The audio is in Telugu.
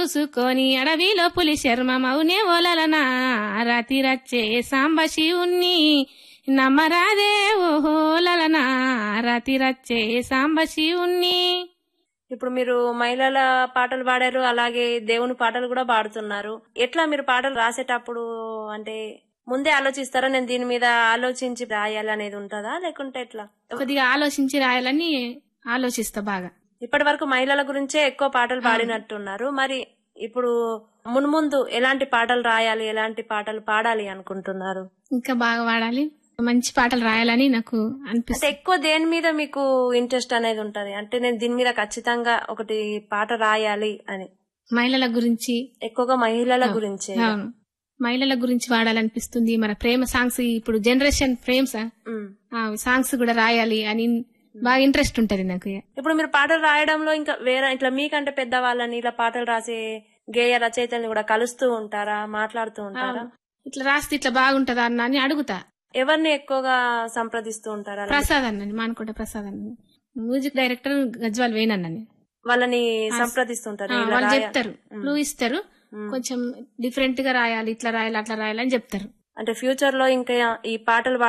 చూసుకొని అడవిలో పులి శర్మమౌనే ఓలలనా రాతి రచ్చే సాంబ శివుణ్ణి నమ్మరాదే ఓహోలలనా రాతి రచ్చే సాంబ శివుణ్ణి. ఇప్పుడు మీరు మహిళల పాటలు పాడారు, అలాగే దేవుని పాటలు కూడా పాడుతున్నారు. ఎట్లా మీరు పాటలు రాసేటప్పుడు అంటే ముందే ఆలోచిస్తారా, నేను దీని మీద ఆలోచించి రాయాలి అనేది ఉంటుందా, లేకుంటే ఎట్లా? కొద్దిగా ఆలోచించి రాయాలని ఆలోచిస్తా బాగా. ఇప్పటి వరకు మహిళల గురించే ఎక్కువ పాటలు పాడినట్టున్నారు. మరి ఇప్పుడు మున్ముందు ఎలాంటి పాటలు రాయాలి, ఎలాంటి పాటలు పాడాలి అనుకుంటున్నారు? ఇంకా బాగా పాడాలి, మంచి పాటలు రాయాలని నాకు అనిపిస్తుంది. అంటే ఎక్కువ దేని మీద మీకు ఇంట్రెస్ట్ అనేది ఉంటది, అంటే నేను దీని మీద ఖచ్చితంగా ఒకటి పాట రాయాలి అని? మహిళల గురించి, ఎక్కువగా మహిళల గురించి. అవును, మహిళల గురించి వాడాలనిపిస్తుంది. మన ప్రేమ సాంగ్స్, ఇప్పుడు జనరేషన్ ఫ్రేమ్స్ సాంగ్స్ కూడా రాయాలి అని బాగా ఇంట్రెస్ట్ ఉంటది నాకు. ఇప్పుడు మీరు పాటలు రాయడంలో ఇంకా వేరే ఇట్లా మీకంటే పెద్దవాళ్ళని, ఇలా పాటలు రాసే గేయ రచయితల్ని కూడా కలుస్తూ ఉంటారా, మాట్లాడుతూ ఉంటారా? ఇట్లా రాస్తే ఇట్లా బాగుంటదా అన్న అని అడుగుతా. ఎవరిని ఎక్కువగా సంప్రదిస్తూ ఉంటారా? ప్రసాద్ అన్నని, మానుకోట ప్రసాద్ అన్నని, మ్యూజిక్ డైరెక్టర్ గజ్వాల్ వేణన్నని. వాళ్ళని సంప్రదిస్తుంటారు, వాళ్ళు చెప్తారు, నువ్వు ఇస్తారు, కొంచెం డిఫరెంట్ గా రాయాలి, ఇట్లా రాయాలి, అట్లా రాయాలి అని చెప్తారు. అంటే ఫ్యూచర్ లో ఇంకా ఈ పాటలు